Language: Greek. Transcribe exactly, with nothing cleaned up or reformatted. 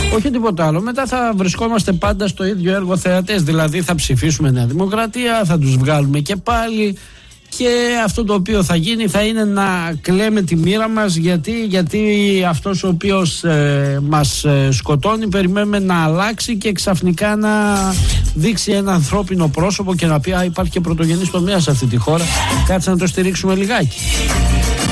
Όχι τίποτα άλλο. Μετά θα βρισκόμαστε πάντα στο ίδιο έργο θεατές. Δηλαδή θα ψηφίσουμε Νέα Δημοκρατία, θα τους βγάλουμε και πάλι. Και αυτό το οποίο θα γίνει θα είναι να κλαίμε τη μοίρα μας, γιατί, γιατί αυτός ο οποίος ε, μας ε, σκοτώνει περιμένουμε να αλλάξει και ξαφνικά να δείξει ένα ανθρώπινο πρόσωπο και να πει «Α, υπάρχει και πρωτογενής τομέας σε αυτή τη χώρα, κάτσε να το στηρίξουμε λιγάκι».